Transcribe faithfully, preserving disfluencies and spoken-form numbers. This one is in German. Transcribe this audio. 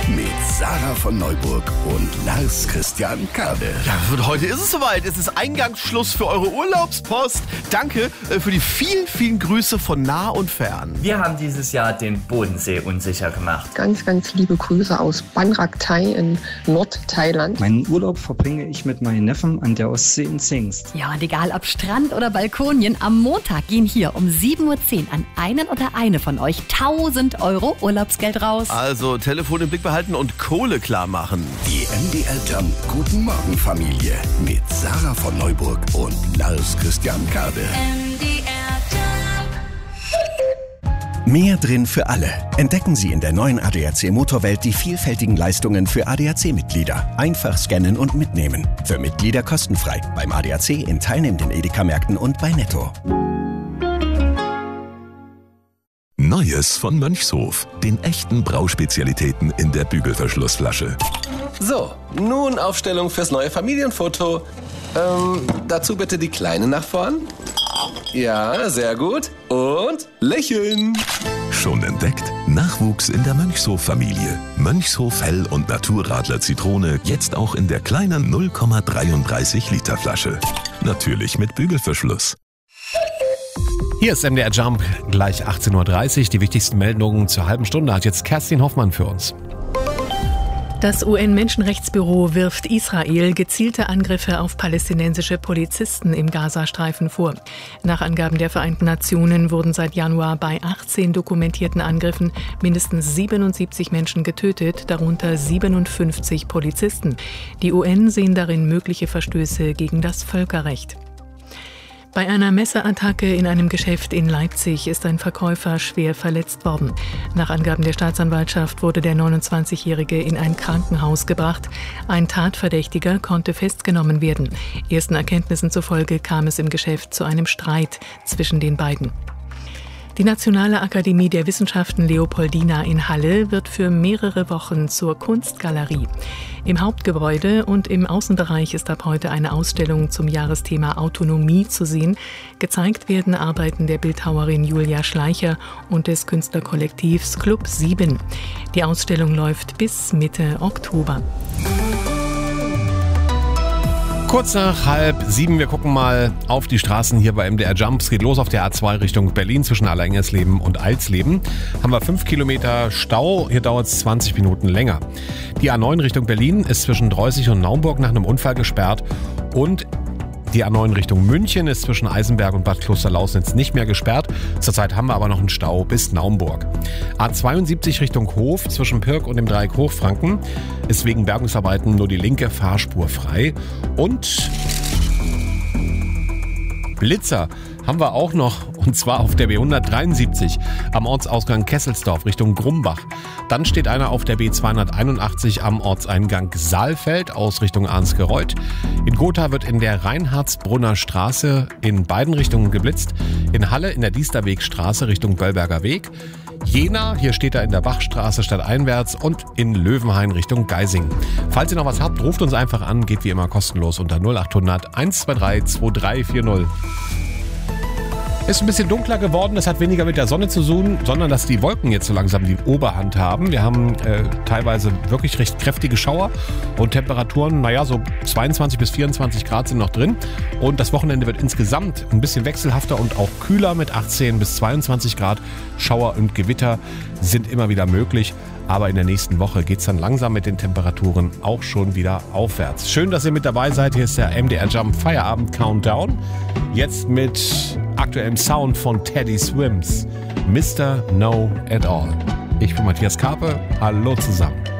mit Sarah von Neuburg und Lars Christian Kade. Ja, und heute ist es soweit. Es ist Eingangsschluss für eure Urlaubspost. Danke äh, für die vielen, vielen Grüße von nah und fern. Wir haben dieses Jahr den Bodensee unsicher gemacht. Ganz, ganz liebe Grüße aus Ban Rak Thai in Nordthailand. Meinen Urlaub verbringe ich mit meinen Neffen an der Ostsee in Zingst. Ja, und egal ob Strand oder Balkonien, am Montag gehen hier um sieben Uhr zehn an einen oder eine von euch tausend Euro Urlaubsgeld raus. Also Telefon im Blick behalten und Kohle klar machen. Die M D R Jump Guten Morgen Familie mit Sarah von Neuburg und Lars Christian Kade. M D R Jump. Mehr drin für alle. Entdecken Sie in der neuen A D A C Motorwelt die vielfältigen Leistungen für A D A C-Mitglieder. Einfach scannen und mitnehmen. Für Mitglieder kostenfrei. Beim A D A C in teilnehmenden Edeka-Märkten und bei Netto. Neues von Mönchshof. Den echten Brauspezialitäten in der Bügelverschlussflasche. So, nun Aufstellung fürs neue Familienfoto. Ähm, dazu bitte die Kleine nach vorn. Ja, sehr gut. Und lächeln. Schon entdeckt? Nachwuchs in der Mönchshof-Familie. Mönchshof Hell- und Naturradler Zitrone jetzt auch in der kleinen null Komma dreiunddreißig Liter Flasche. Natürlich mit Bügelverschluss. Hier ist M D R Jump, gleich achtzehn Uhr dreißig. Die wichtigsten Meldungen zur halben Stunde hat jetzt Kerstin Hoffmann für uns. Das U N-Menschenrechtsbüro wirft Israel gezielte Angriffe auf palästinensische Polizisten im Gazastreifen vor. Nach Angaben der Vereinten Nationen wurden seit Januar bei achtzehn dokumentierten Angriffen mindestens siebenundsiebzig Menschen getötet, darunter siebenundfünfzig Polizisten. Die U N sehen darin mögliche Verstöße gegen das Völkerrecht. Bei einer Messerattacke in einem Geschäft in Leipzig ist ein Verkäufer schwer verletzt worden. Nach Angaben der Staatsanwaltschaft wurde der neunundzwanzigjährige in ein Krankenhaus gebracht. Ein Tatverdächtiger konnte festgenommen werden. Ersten Erkenntnissen zufolge kam es im Geschäft zu einem Streit zwischen den beiden. Die Nationale Akademie der Wissenschaften Leopoldina in Halle wird für mehrere Wochen zur Kunstgalerie. Im Hauptgebäude und im Außenbereich ist ab heute eine Ausstellung zum Jahresthema Autonomie zu sehen. Gezeigt werden Arbeiten der Bildhauerin Julia Schleicher und des Künstlerkollektivs Club sieben. Die Ausstellung läuft bis Mitte Oktober. Kurz nach halb sieben, wir gucken mal auf die Straßen hier bei M D R Jump. Es geht los auf der A zwei Richtung Berlin zwischen Allerengersleben und Alsleben. Haben wir fünf Kilometer Stau, hier dauert es zwanzig Minuten länger. Die A neun Richtung Berlin ist zwischen Dreußig und Naumburg nach einem Unfall gesperrt und die A neun Richtung München ist zwischen Eisenberg und Bad Klosterlausnitz nicht mehr gesperrt. Zurzeit haben wir aber noch einen Stau bis Naumburg. A zweiundsiebzig Richtung Hof zwischen Pirk und dem Dreieck Hochfranken ist wegen Bergungsarbeiten nur die linke Fahrspur frei. Und Blitzer haben wir auch noch, und zwar auf der B hundertdreiundsiebzig am Ortsausgang Kesselsdorf Richtung Grumbach. Dann steht einer auf der B zweihunderteinundachtzig am Ortseingang Saalfeld aus Richtung Arnsgereuth. In Gotha wird in der Reinhardsbrunner Straße in beiden Richtungen geblitzt. In Halle in der Diesterwegstraße Richtung Göllberger Weg. Jena, hier steht er in der Bachstraße stadteinwärts und in Löwenhain Richtung Geising. Falls ihr noch was habt, ruft uns einfach an, geht wie immer kostenlos unter null acht hundert eins zwei drei zwei drei vier null. Ist ein bisschen dunkler geworden, das hat weniger mit der Sonne zu tun, sondern dass die Wolken jetzt so langsam die Oberhand haben. Wir haben äh, teilweise wirklich recht kräftige Schauer und Temperaturen, naja, so zweiundzwanzig bis vierundzwanzig Grad sind noch drin. Und das Wochenende wird insgesamt ein bisschen wechselhafter und auch kühler mit achtzehn bis zweiundzwanzig Grad. Schauer und Gewitter sind immer wieder möglich. Aber in der nächsten Woche geht es dann langsam mit den Temperaturen auch schon wieder aufwärts. Schön, dass ihr mit dabei seid. Hier ist der M D R Jump Feierabend Countdown. Jetzt mit aktuellem Sound von Teddy Swims. Mister Know It All. Ich bin Matthias Karpe. Hallo zusammen.